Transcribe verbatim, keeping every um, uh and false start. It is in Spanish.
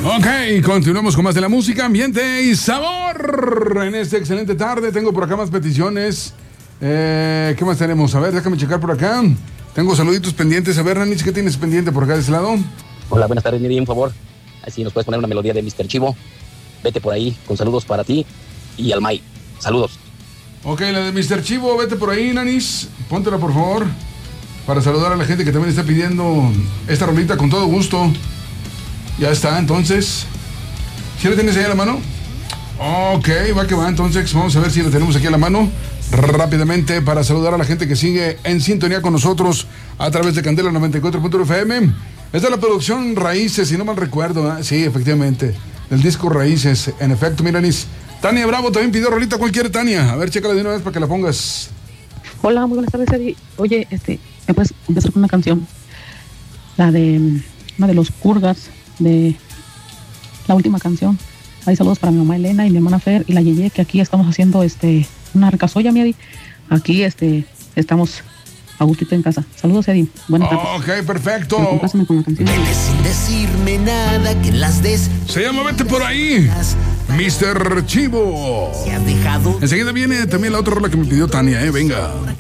Ok, continuamos con más de la música, ambiente y sabor. En esta excelente tarde tengo por acá más peticiones. Eh, ¿Qué más tenemos? A ver, déjame checar por acá. Tengo saluditos pendientes. A ver, Nanis, ¿qué tienes pendiente por acá de ese lado? Hola, buenas tardes, Miri, un favor. Así nos puedes poner una melodía de mister Chivo. Vete por ahí, con saludos para ti y al May. Saludos. Ok, la de mister Chivo, vete por ahí, Nanis. Póntela, por favor, para saludar a la gente que también está pidiendo esta rolita con todo gusto. Ya está, entonces. ¿Sí la tienes ahí a la mano? Ok, va que va, entonces. Vamos a ver si la tenemos aquí a la mano. Rápidamente, para saludar a la gente que sigue en sintonía con nosotros a través de Candela noventa y cuatro punto uno F M. Esta es la producción Raíces, si no mal recuerdo, ¿eh? Sí, efectivamente, del disco Raíces. En efecto, Miranis. Tania Bravo también pidió rolita. ¿Cuál quiere, Tania? A ver, chécala de una vez para que la pongas. Hola, muy buenas tardes, Eddie. Oye, este, ¿me puedes empezar con una canción? La de, una de los Purgas, de la última canción. Hay saludos para mi mamá Elena y mi hermana Fer y la Yeye, que aquí estamos haciendo este una recasoya, mi Eddie. Aquí este estamos a gustito en casa. Saludos, Eddie. Buenas tardes. Ok, perfecto. Complázame con la canción. Vete sin decirme nada, que las des. Se llama Vete por ahí, mister Chivo. Se has dejado. Enseguida viene también la otra rola que me pidió Tania, eh, venga.